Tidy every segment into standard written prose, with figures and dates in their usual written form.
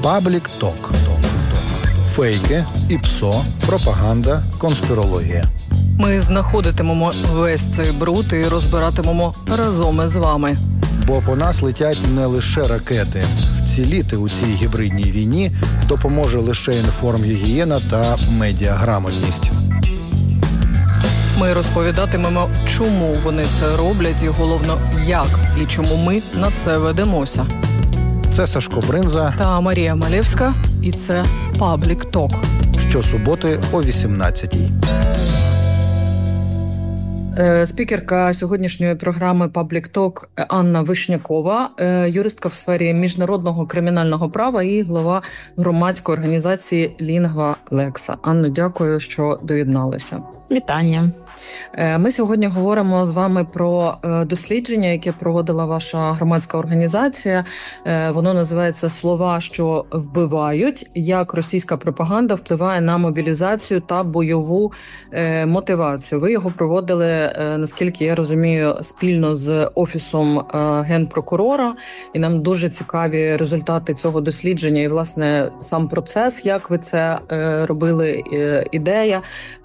Паблік Ток. Фейки, ІПСО, пропаганда, конспірологія. Ми знаходитимемо весь цей бруд і розбиратимемо разом із вами. Бо по нас летять не лише ракети. Вціліти у цій гібридній війні допоможе лише інформгігієна та медіаграмотність. Ми розповідатимемо, чому вони це роблять і, головно, як і чому ми на це ведемося. Це Сашко Бринза та Марія Малєвська, і це Паблік Ток. Щосуботи о 18-й. Спікерка сьогоднішньої програми Паблік Ток Анна Вишнякова, юристка в сфері міжнародного кримінального права і глава громадської організації Лінгва Лекса. Анно, дякую, що доєдналися. Вітання. Ми сьогодні говоримо з вами про дослідження, яке проводила ваша громадська організація. Воно називається «Слова, що вбивають. Як російська пропаганда впливає на мобілізацію та бойову мотивацію». Ви його проводили, наскільки я розумію, спільно з Офісом Генпрокурора. І нам дуже цікаві результати цього дослідження і, власне, сам процес, як ви це робили, ідея.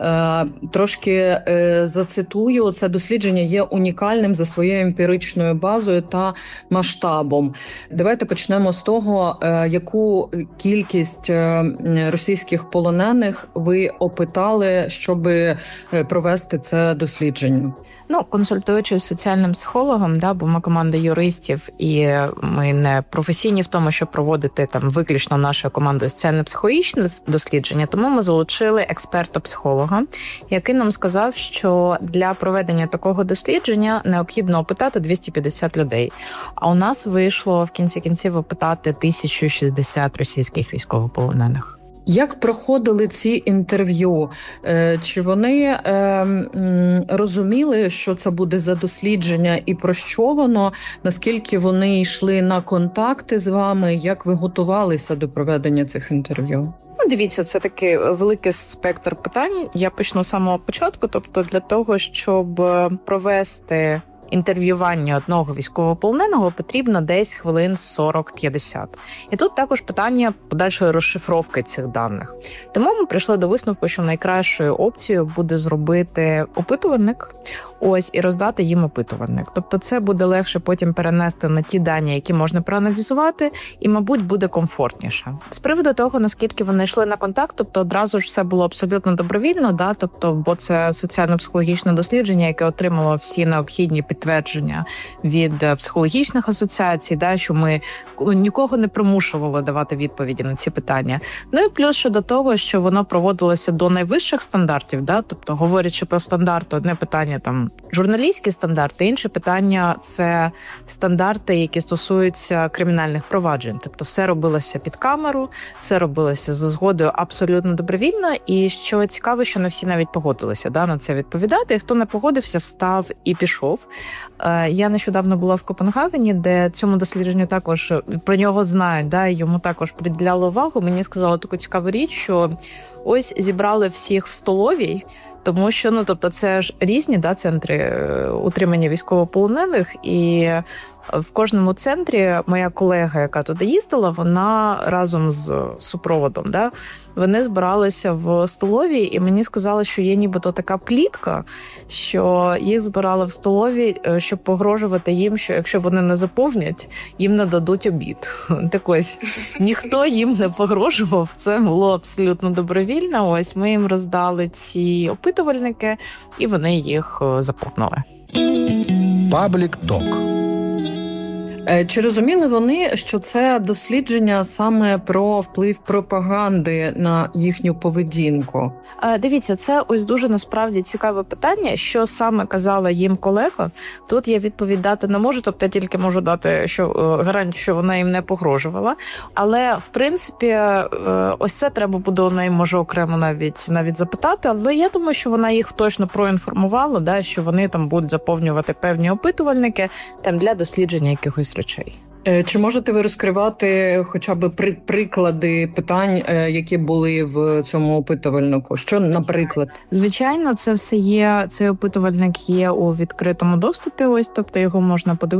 Трошки зацитую, це дослідження є унікальним за своєю емпіричною базою та масштабом. Давайте почнемо з того, яку кількість російських полонених ви опитали, щоб провести це дослідження? Консультуючись з соціальним психологом, бо ми команда юристів, і ми не професійні в тому, щоб проводити там виключно нашою командою соціально-психологічне дослідження, тому ми залучили експерта-психолога, який нам сказав, що для проведення такого дослідження необхідно опитати 250 людей. А у нас вийшло в кінці кінців опитати 1060 російських військовополонених. Як проходили ці інтерв'ю? Чи вони розуміли, що це буде за дослідження і про що воно? Наскільки вони йшли на контакти з вами? Як ви готувалися до проведення цих інтерв'ю? Дивіться, це такий великий спектр питань. Я почну з самого початку. Тобто для того, щоб провести інтерв'ювання одного військовополоненого, потрібно десь хвилин 40-50. І тут також питання подальшої розшифровки цих даних. Тому ми прийшли до висновку, що найкращою опцією буде зробити опитувальник, і роздати їм опитувальник. Тобто це буде легше потім перенести на ті дані, які можна проаналізувати, і, мабуть, буде комфортніше. З приводу того, наскільки вони йшли на контакт, тобто одразу ж все було абсолютно добровільно, бо це соціально-психологічне дослідження, яке отримало всі необхідні підтвердження від психологічних асоціацій, що ми нікого не примушували давати відповіді на ці питання. І плюс щодо того, що воно проводилося до найвищих стандартів, тобто говорячи про стандарти, одне питання там журналістські стандарти, інше питання це стандарти, які стосуються кримінальних проваджень. Тобто все робилося під камеру, все робилося за згодою абсолютно добровільно. І що цікаво, що не всі навіть погодилися на це відповідати. І хто не погодився, встав і пішов. Я нещодавно була в Копенгагені, де цьому дослідженню також про нього знають, йому також приділяли увагу. Мені сказали таку цікаву річ, що ось зібрали всіх в столовій, тому що, тобто це ж різні центри утримання військовополонених, і в кожному центрі моя колега, яка туди їздила, вона разом з супроводом, вони збиралися в столовій, і мені сказали, що є нібито така плітка, що їх збирали в столовій, щоб погрожувати їм, що якщо вони не заповнять, їм не дадуть обід. Так ось, ніхто їм не погрожував, це було абсолютно добровільно. Ми їм роздали ці опитувальники, і вони їх заповнили. Паблік Ток. Чи розуміли вони, що це дослідження саме про вплив пропаганди на їхню поведінку? Дивіться, це ось дуже насправді цікаве питання, що саме казала їм колега. Тут я відповідь дати не можу, тобто я тільки можу дати гарантію, що вона їм не погрожувала. Але, в принципі, ось це треба буде у неї, може, окремо навіть запитати. Але я думаю, що вона їх точно проінформувала, що вони там будуть заповнювати певні опитувальники для дослідження якихось речей. Чи можете ви розкривати хоча б приклади питань, які були в цьому опитувальнику? Що, наприклад? Звичайно, це все є, цей опитувальник є у відкритому доступі, тобто його можна подивитися.